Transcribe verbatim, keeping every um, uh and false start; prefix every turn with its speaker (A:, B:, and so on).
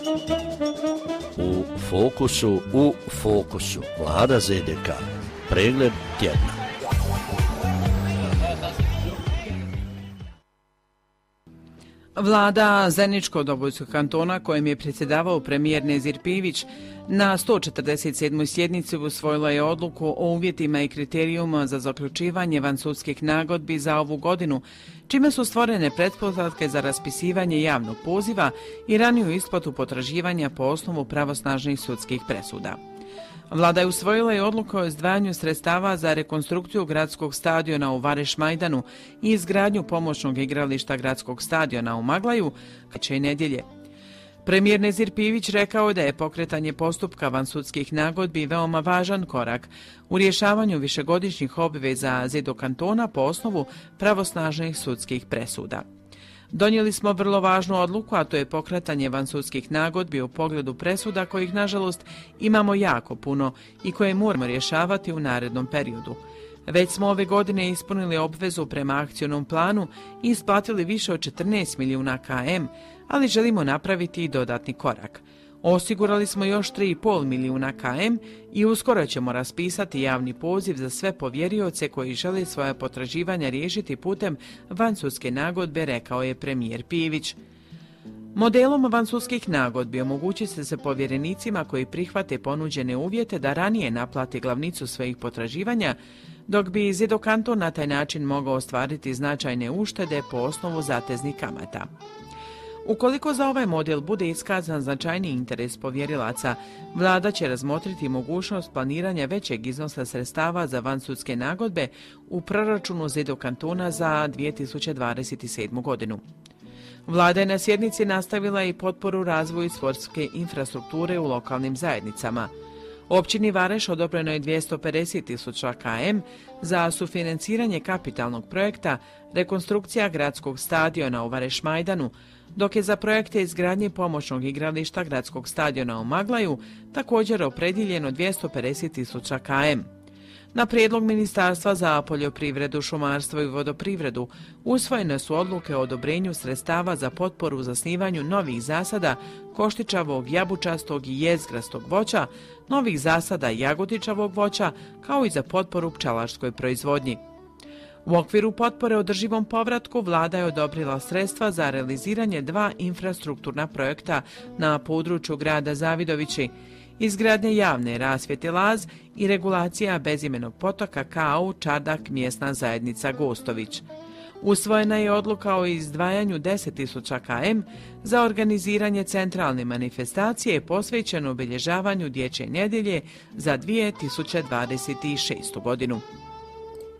A: U fokusu, u fokusu. Vlada Z D K. Pregled tjedna.
B: Vlada Zeničko-Dobojskog kantona, kojem je predsjedavao premijer Nezir Pivić, na sto četrdeset sedmoj sjednici usvojila je odluku o uvjetima i kriterijuma za zaključivanje vansudskih nagodbi za ovu godinu, čime su stvorene pretpostavke za raspisivanje javnog poziva i raniju isplatu potraživanja po osnovu pravosnažnih sudskih presuda. Vlada je usvojila i odluku o izdvajanju sredstava za rekonstrukciju gradskog stadiona u Vareš Majdanu i izgradnju pomoćnog igrališta gradskog stadiona u Maglaju, kreće i nedjelje. Premijer Nezir Pivić rekao je da je pokretanje postupka vansudskih nagodbi veoma važan korak u rješavanju višegodišnjih obveza Z D kantona po osnovu pravosnažnih sudskih presuda. Donijeli smo vrlo važnu odluku, a to je pokretanje vansudskih nagodbi u pogledu presuda kojih, nažalost, imamo jako puno i koje moramo rješavati u narednom periodu. Već smo ove godine ispunili obvezu prema akcionom planu i isplatili više od četrnaest milijuna km, ali želimo napraviti i dodatni korak. Osigurali smo još tri i pol milijuna km i uskoro ćemo raspisati javni poziv za sve povjerioce koji žele svoje potraživanja riješiti putem vansudske nagodbe, rekao je premijer Pivić. Modelom vansudskih nagodbi omogući se se povjerenicima koji prihvate ponuđene uvjete da ranije naplate glavnicu svojih potraživanja, dok bi Z D kanton na taj način mogao ostvariti značajne uštede po osnovu zateznih kamata. Ukoliko za ovaj model bude iskazan značajni interes povjerilaca, vlada će razmotriti mogućnost planiranja većeg iznosa sredstava za vansudske nagodbe u proračunu Z D kantona za dvije tisuće dvadeset sedmu. godinu. Vlada je na sjednici nastavila i potporu razvoju sportske infrastrukture u lokalnim zajednicama. Općini Vareš odobreno je dvjesto pedeset tisuća km za sufinanciranje kapitalnog projekta rekonstrukcija gradskog stadiona u Vareš Majdanu, dok je za projekte izgradnje pomoćnog igrališta gradskog stadiona u Maglaju također opredjeljeno dvjesto pedeset tisuća km. Na prijedlog Ministarstva za poljoprivredu, šumarstvo i vodoprivredu usvojene su odluke o odobrenju sredstava za potporu u zasnivanju novih zasada koštičavog, jabučastog i jezgrastog voća, novih zasada jagodičavog voća, kao i za potporu pčelarskoj proizvodnji. U okviru potpore održivom povratku vlada je odobrila sredstva za realiziranje dva infrastrukturna projekta na području grada Zavidovići, izgradnje javne rasvjete Laz i regulacija bezimenog potoka Kao Čardak mjesna zajednica Gostović. Usvojena je odluka o izdvajanju deset tisuća km za organiziranje centralne manifestacije posvećeno obilježavanju dječje nedjelje za dvije tisuće dvadeset šestu. godinu.